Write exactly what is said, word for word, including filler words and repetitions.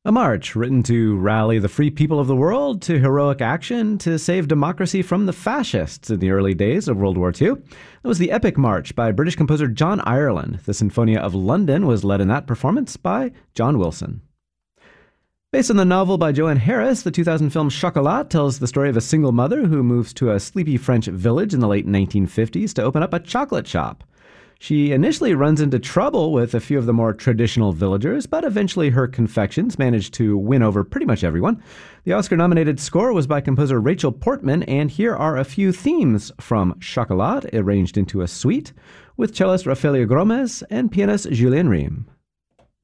A march written to rally the free people of the world to heroic action to save democracy from the fascists in the early days of World War Two. That was the Epic March by British composer John Ireland. The Sinfonia of London was led in that performance by John Wilson. Based on the novel by Joanne Harris, the two thousand film Chocolat tells the story of a single mother who moves to a sleepy French village in the late nineteen fifties to open up a chocolate shop. She initially runs into trouble with a few of the more traditional villagers, but eventually her confections manage to win over pretty much everyone. The Oscar-nominated score was by composer Rachel Portman, and here are a few themes from Chocolat arranged into a suite with cellist Rafael Gomez and pianist Julien Riem.